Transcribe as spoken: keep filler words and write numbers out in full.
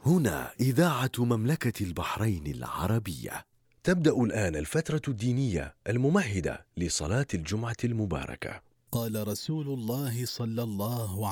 هنا إذاعة مملكة البحرين العربية. تبدأ الآن الفترة الدينية الممهدة لصلاة الجمعة المباركة. قال رسول الله صلى الله